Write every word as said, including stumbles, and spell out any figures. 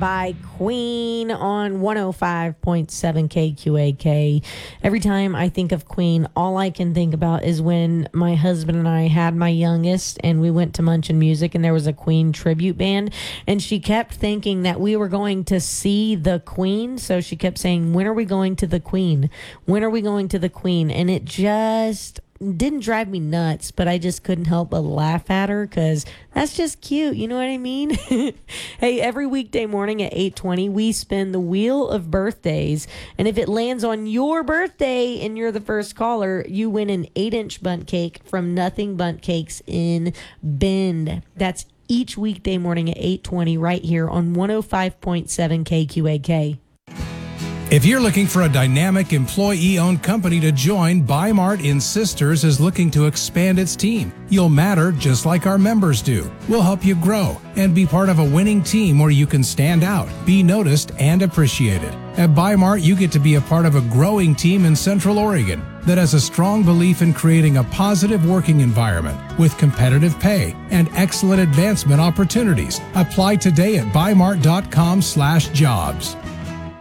by Queen on one oh five point seven K Q A K. Every time I think of Queen, all I can think about is when my husband and I had my youngest and we went to Munchin Music and there was a Queen tribute band, and she kept thinking that we were going to see the Queen, so she kept saying, when are we going to the Queen? When are we going to the Queen? And it just didn't drive me nuts, but I just couldn't help but laugh at her because that's just cute. You know what I mean? Hey, every weekday morning at eight twenty, we spin the wheel of birthdays. And if it lands on your birthday and you're the first caller, you win an eight-inch bundt cake from Nothing Bundt Cakes in Bend. That's each weekday morning at eight twenty right here on one oh five point seven K Q A K. If you're looking for a dynamic employee-owned company to join, Bi-Mart in Sisters is looking to expand its team. You'll matter just like our members do. We'll help you grow and be part of a winning team where you can stand out, be noticed, and appreciated. At Bi-Mart, you get to be a part of a growing team in Central Oregon that has a strong belief in creating a positive working environment with competitive pay and excellent advancement opportunities. Apply today at bi mart dot com slash jobs.